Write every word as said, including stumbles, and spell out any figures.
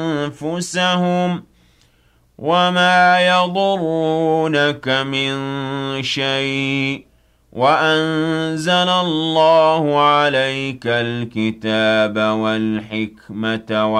أنفسهم وما يضرونك من شيء وأنزل الله عليك الكتاب والحكمة